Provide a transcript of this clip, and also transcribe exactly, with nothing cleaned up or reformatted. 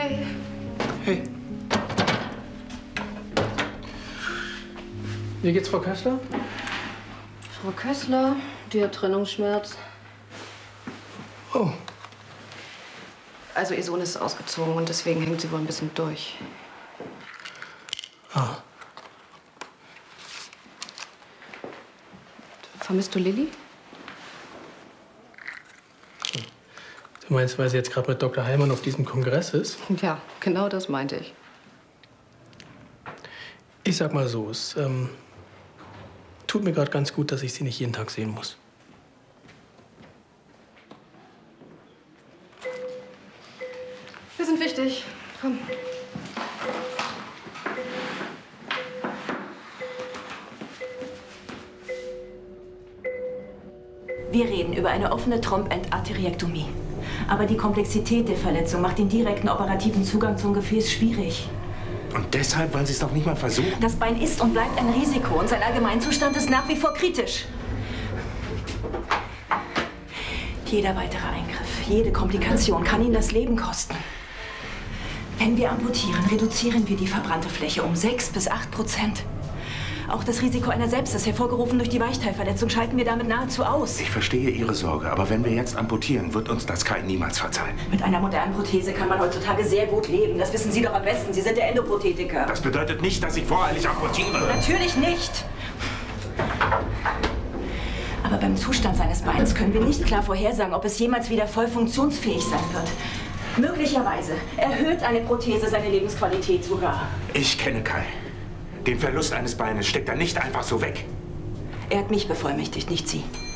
Hey. Hey. Wie geht's, Frau Kössler? Frau Kössler, die hat Trennungsschmerz. Oh. Also ihr Sohn ist ausgezogen und deswegen hängt sie wohl ein bisschen durch. Ah. Vermisst du Lilly? Du meinst, weil sie jetzt gerade mit Doktor Heilmann auf diesem Kongress ist? Ja, genau das meinte ich. Ich sag mal so, es ähm, tut mir gerade ganz gut, dass ich sie nicht jeden Tag sehen muss. Wir sind wichtig. Komm. Wir reden über eine offene Trompendarteriektomie. Aber die Komplexität der Verletzung macht den direkten operativen Zugang zum Gefäß schwierig. Und deshalb wollen Sie es doch nicht mal versuchen? Das Bein ist und bleibt ein Risiko und sein Allgemeinzustand ist nach wie vor kritisch. Jeder weitere Eingriff, jede Komplikation kann Ihnen das Leben kosten. Wenn wir amputieren, reduzieren wir die verbrannte Fläche um sechs bis acht Prozent. Auch das Risiko einer Sepsis, hervorgerufen durch die Weichteilverletzung, schalten wir damit nahezu aus. Ich verstehe Ihre Sorge, aber wenn wir jetzt amputieren, wird uns das Kai niemals verzeihen. Mit einer modernen Prothese kann man heutzutage sehr gut leben. Das wissen Sie doch am besten. Sie sind der Endoprothetiker. Das bedeutet nicht, dass ich voreilig amputiere. Natürlich nicht. Aber beim Zustand seines Beins können wir nicht klar vorhersagen, ob es jemals wieder voll funktionsfähig sein wird. Möglicherweise erhöht eine Prothese seine Lebensqualität sogar. Ich kenne Kai. Den Verlust eines Beines steckt er nicht einfach so weg. Er hat mich bevollmächtigt, nicht Sie.